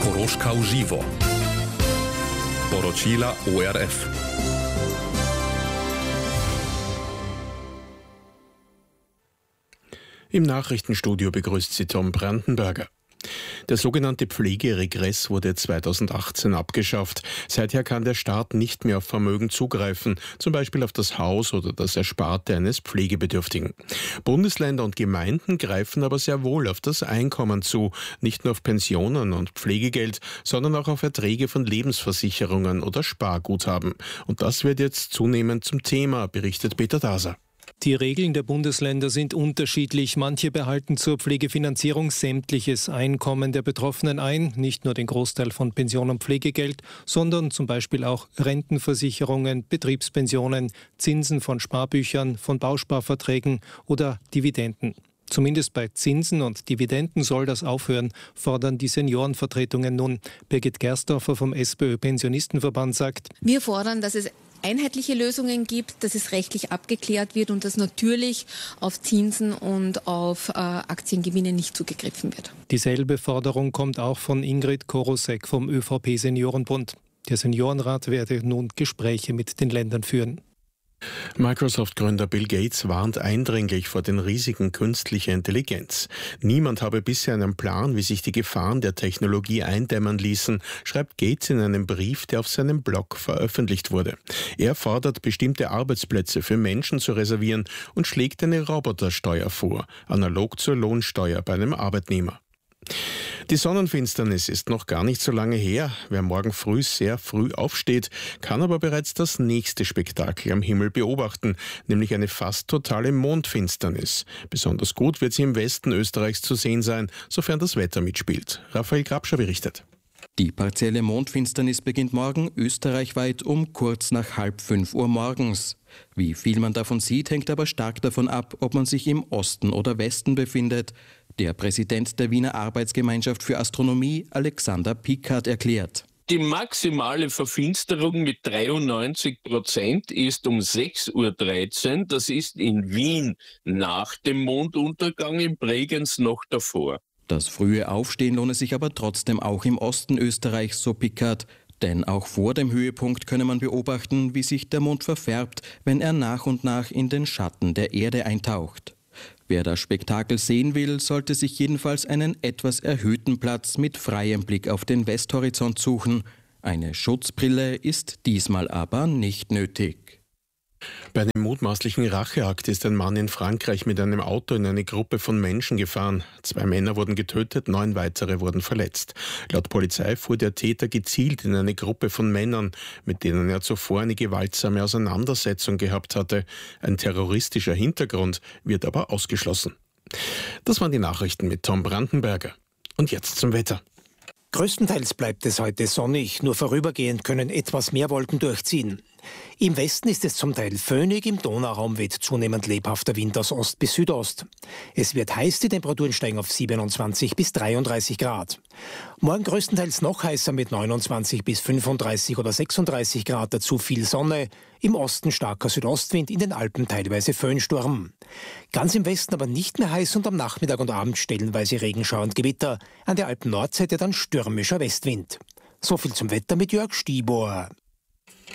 Koroška v živo. Poročila ORF. Im Nachrichtenstudio begrüßt Sie Tom Brandenberger. Der sogenannte Pflegeregress wurde 2018 abgeschafft. Seither kann der Staat nicht mehr auf Vermögen zugreifen, zum Beispiel auf das Haus oder das Ersparte eines Pflegebedürftigen. Bundesländer und Gemeinden greifen aber sehr wohl auf das Einkommen zu, nicht nur auf Pensionen und Pflegegeld, sondern auch auf Erträge von Lebensversicherungen oder Sparguthaben. Und das wird jetzt zunehmend zum Thema, berichtet Peter Daser. Die Regeln der Bundesländer sind unterschiedlich. Manche behalten zur Pflegefinanzierung sämtliches Einkommen der Betroffenen ein, nicht nur den Großteil von Pension und Pflegegeld, sondern zum Beispiel auch Rentenversicherungen, Betriebspensionen, Zinsen von Sparbüchern, von Bausparverträgen oder Dividenden. Zumindest bei Zinsen und Dividenden soll das aufhören, fordern die Seniorenvertretungen nun. Birgit Gersdorfer vom SPÖ-Pensionistenverband sagt: Wir fordern, dass es einheitliche Lösungen gibt, dass es rechtlich abgeklärt wird und dass natürlich auf Zinsen und auf Aktiengewinne nicht zugegriffen wird. Dieselbe Forderung kommt auch von Ingrid Korosek vom ÖVP-Seniorenbund. Der Seniorenrat werde nun Gespräche mit den Ländern führen. Microsoft-Gründer Bill Gates warnt eindringlich vor den Risiken künstlicher Intelligenz. Niemand habe bisher einen Plan, wie sich die Gefahren der Technologie eindämmen ließen, schreibt Gates in einem Brief, der auf seinem Blog veröffentlicht wurde. Er fordert, bestimmte Arbeitsplätze für Menschen zu reservieren und schlägt eine Robotersteuer vor, analog zur Lohnsteuer bei einem Arbeitnehmer. Die Sonnenfinsternis ist noch gar nicht so lange her. Wer morgen früh sehr früh aufsteht, kann aber bereits das nächste Spektakel am Himmel beobachten, nämlich eine fast totale Mondfinsternis. Besonders gut wird sie im Westen Österreichs zu sehen sein, sofern das Wetter mitspielt. Raphael Grabscher berichtet. Die partielle Mondfinsternis beginnt morgen österreichweit um kurz nach 4:30 Uhr morgens. Wie viel man davon sieht, hängt aber stark davon ab, ob man sich im Osten oder Westen befindet. Der Präsident der Wiener Arbeitsgemeinschaft für Astronomie, Alexander Pickard, erklärt: Die maximale Verfinsterung mit 93% ist um 6:13 Uhr. Das ist in Wien nach dem Monduntergang, in Bregenz noch davor. Das frühe Aufstehen lohne sich aber trotzdem auch im Osten Österreichs, so Pickard. Denn auch vor dem Höhepunkt könne man beobachten, wie sich der Mond verfärbt, wenn er nach und nach in den Schatten der Erde eintaucht. Wer das Spektakel sehen will, sollte sich jedenfalls einen etwas erhöhten Platz mit freiem Blick auf den Westhorizont suchen. Eine Schutzbrille ist diesmal aber nicht nötig. Bei einem mutmaßlichen Racheakt ist ein Mann in Frankreich mit einem Auto in eine Gruppe von Menschen gefahren. 2 Männer wurden getötet, 9 weitere wurden verletzt. Laut Polizei fuhr der Täter gezielt in eine Gruppe von Männern, mit denen er zuvor eine gewaltsame Auseinandersetzung gehabt hatte. Ein terroristischer Hintergrund wird aber ausgeschlossen. Das waren die Nachrichten mit Tom Brandenberger. Und jetzt zum Wetter. Größtenteils bleibt es heute sonnig, nur vorübergehend können etwas mehr Wolken durchziehen. Im Westen ist es zum Teil föhnig, im Donauraum weht zunehmend lebhafter Wind aus Ost bis Südost. Es wird heiß, die Temperaturen steigen auf 27 bis 33 Grad. Morgen größtenteils noch heißer mit 29 bis 35 oder 36 Grad, dazu viel Sonne, im Osten starker Südostwind, in den Alpen teilweise Föhnsturm. Ganz im Westen aber nicht mehr heiß und am Nachmittag und Abend stellenweise Regenschauer und Gewitter, an der Alpen-Nordseite dann stürmischer Westwind. So viel zum Wetter mit Jörg Stibor.